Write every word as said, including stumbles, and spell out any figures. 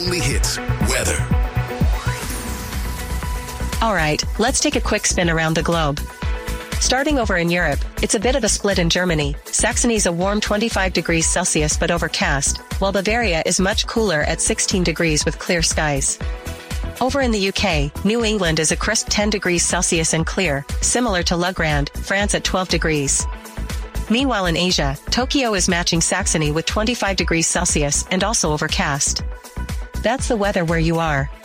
only hits, weather. All right, let's take a quick spin around the globe. Starting over in Europe, it's a bit of a split in Germany. Saxony's a warm twenty-five degrees Celsius but overcast, while Bavaria is much cooler at sixteen degrees with clear skies. Over in the U K, New England is a crisp ten degrees Celsius and clear, similar to La Grande, France at twelve degrees. Meanwhile in Asia, Tokyo is matching Saxony with twenty-five degrees Celsius and also overcast. That's the weather where you are.